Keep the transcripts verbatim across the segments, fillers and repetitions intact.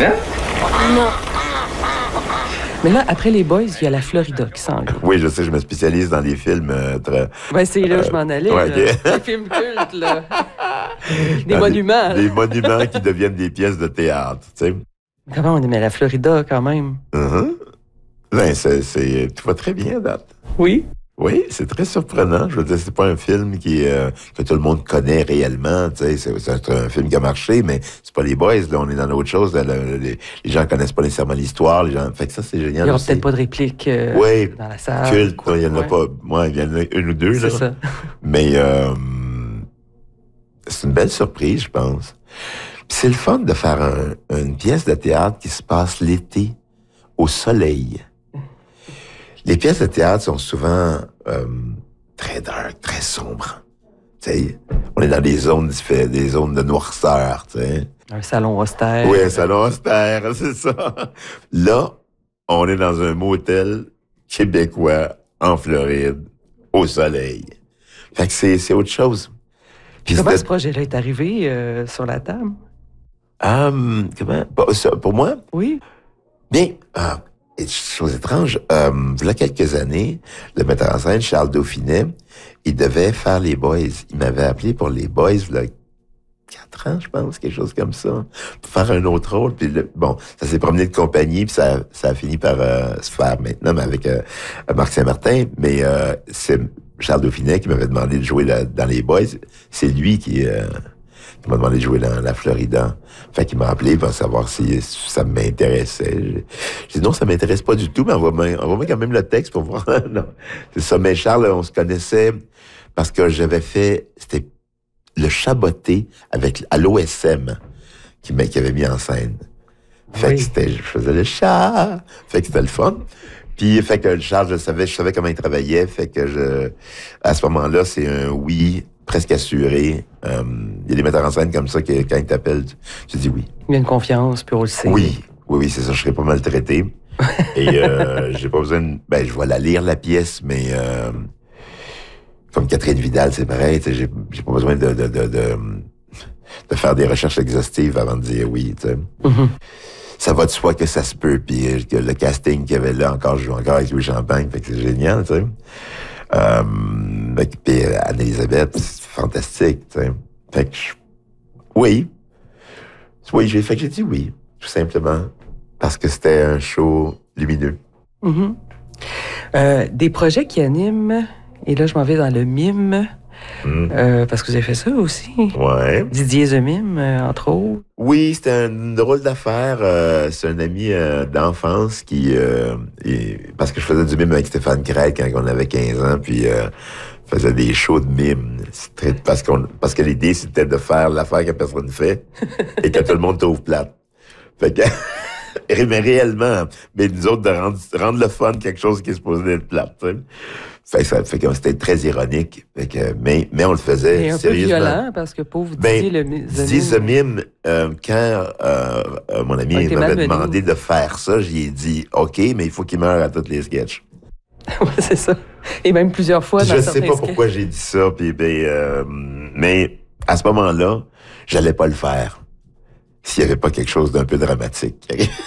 Là? Non. Mais là, après les Boys, il y a la Florida qui s'en vient. Oui, je sais, je me spécialise dans les films euh, très... Ben, c'est là que je m'en allais. ouais, là. okay. Les films cultes, là. Des dans monuments. Des, des monuments qui deviennent des pièces de théâtre, tu sais. Comment on aimait la Florida, quand même? Uh-huh. Ben, c'est, c'est, tout va très bien, date. Oui. Oui, c'est très surprenant. Je veux dire, c'est pas un film qui euh, que tout le monde connaît réellement. Tu sais, c'est, c'est un film qui a marché, mais c'est pas les Boys. Là, on est dans autre chose. Là, le, les, les gens connaissent pas nécessairement l'histoire. Les gens, fait que ça, c'est génial. Il y aura aussi. peut-être pas de réplique euh, oui, dans la salle. Culte, quoi, il y en a ouais. pas. Moi, il y en a une ou deux. C'est là. ça. Mais euh, c'est une belle surprise, je pense. Puis c'est le fun de faire un, une pièce de théâtre qui se passe l'été au soleil. Les pièces de théâtre sont souvent euh, très dark, très sombres. T'sais, on est dans des zones des zones de noirceur. T'sais. Un salon austère. Oui, un salon austère, c'est ça. Là, on est dans un motel québécois en Floride, au soleil. Fait que c'est, c'est autre chose. Puis comment ce projet-là est arrivé euh, sur la table? Um, comment? Pour moi? Oui. Bien, euh, chose étrange, euh, il y a quelques années, le metteur en scène, Charles Dauphinet, il devait faire les Boys. Il m'avait appelé pour les Boys, il y a quatre ans, je pense, quelque chose comme ça, pour faire un autre rôle. Puis le, bon, ça s'est promené de compagnie, puis ça, ça a fini par euh, se faire maintenant, mais avec euh, Marc Saint-Martin. Mais euh, c'est Charles Dauphinet qui m'avait demandé de jouer là, dans les Boys. C'est lui qui... Euh, Il m'a demandé de jouer dans la Florida. Fait qu'il m'a appelé pour savoir si ça m'intéressait. J'ai dit non, ça m'intéresse pas du tout, mais envoie-moi, envoie-moi quand même le texte pour voir. Non, c'est ça. Mais Charles, on se connaissait parce que j'avais fait, c'était le Chaboté avec, à l'O S M qui, qui avait mis en scène. Fait oui. que c'était, je faisais le chat. Fait que c'était le fun. Puis, fait que Charles, je savais, je savais comment il travaillait. Fait que je, à ce moment-là, c'est un oui presque assuré. Euh, il y a des metteurs en scène comme ça que quand ils t'appellent, tu, tu dis oui. Il y a une confiance, puis on le sait. Oui, oui, oui, c'est ça. Je serais pas maltraité. Et euh, j'ai pas besoin de... Ben, je vais la lire, la pièce, mais... Euh, comme Catherine Vidal, c'est pareil. Tu sais, j'ai, j'ai pas besoin de, de, de, de, de faire des recherches exhaustives avant de dire oui, tu sais. Mm-hmm. Ça va de soi que ça se peut, puis que le casting qu'il y avait là, encore, je joue encore avec Louis Champagne, fait que c'est génial, tu sais. Euh, puis Anne-Élisabeth, c'est fantastique, tu sais. Fait que je, oui. Oui, j'ai fait que j'ai dit oui, tout simplement. Parce que c'était un show lumineux. Mm-hmm. Euh, des projets qui animent, et là je m'en vais dans le mime, mm. euh, parce que vous avez fait ça aussi. Ouais. Didier The Mime, euh, entre autres. Oui, c'était une drôle d'affaire. Euh, c'est un ami euh, d'enfance qui... Euh, et, parce que je faisais du mime avec Stéphane Craig quand on avait quinze ans, puis euh, faisait des shows de mime. Très, parce, qu'on, parce que l'idée, c'était de faire l'affaire que personne ne fait et que tout le monde trouve plate. Fait que... mais réellement, mais nous autres, de rendre, rendre le fun quelque chose qui est supposé être plate, tu sais. Fait que ça fait que c'était très ironique. Fait que, mais, mais on le faisait et un sérieusement. peu violent, parce que pauvre ben, Didier le Didier The Mime, euh, quand euh, euh, mon ami okay, m'avait demandé de faire ça, j'y ai dit « OK, mais il faut qu'il meure à tous les sketchs. » Ouais, c'est ça. Et même plusieurs fois dans Je sais pas sketchs. Pourquoi j'ai dit ça, pis, ben, euh, mais à ce moment-là, j'allais pas le faire s'il y avait pas quelque chose d'un peu dramatique.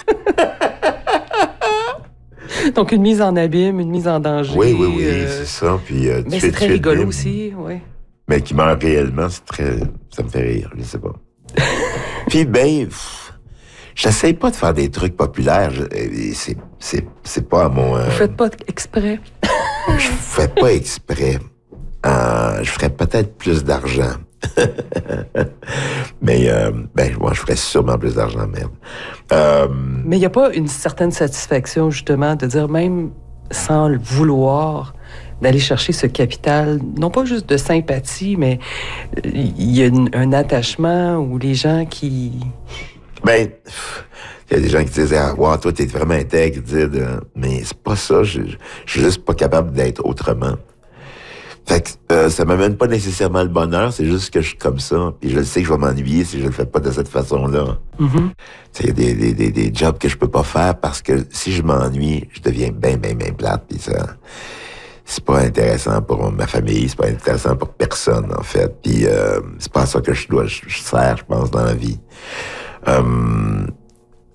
Donc, une mise en abîme, une mise en danger. Oui, oui, oui, euh... c'est ça. Puis, euh, mais c'est très rigolo mime, aussi, oui. Mais qui meurt réellement, c'est très... Ça me fait rire, je sais pas. Puis, ben, pff, j'essaie pas de faire des trucs populaires. Je, c'est, c'est, c'est pas à mon... Euh... Vous faites pas exprès. Je fais pas exprès. Euh, je ferais peut-être plus d'argent. Mais, euh, ben, moi, je ferais sûrement plus d'argent, merde. Euh, Mais il n'y a pas une certaine satisfaction, justement, de dire, même sans le vouloir, d'aller chercher ce capital, non pas juste de sympathie, mais il y a une, un attachement où les gens qui... Ben, il y a des gens qui disent, ah, wow, toi, t'es vraiment intègre, mais c'est pas ça, je, je suis juste pas capable d'être autrement. Fait que euh, ça m'amène pas nécessairement le bonheur, c'est juste que je suis comme ça. Puis je le sais que je vais m'ennuyer si je le fais pas de cette façon-là. Mm-hmm. Il y a des, des, des, des jobs que je peux pas faire parce que si je m'ennuie, je deviens bien, bien, bien plate. Puis ça, c'est pas intéressant pour ma famille, c'est pas intéressant pour personne, en fait. Puis euh, c'est pas à ça que je dois, je, je sers, je pense, dans la vie. Euh,